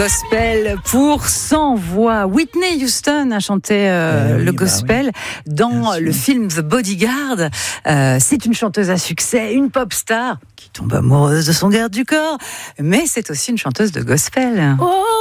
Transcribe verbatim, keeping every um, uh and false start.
Gospel pour cent voix. Whitney Houston a chanté euh, eh oui, le gospel bah oui. dans le film The Bodyguard. Euh, c'est une chanteuse à succès, une pop star qui tombe amoureuse de son garde du corps, mais c'est aussi une chanteuse de gospel. Oh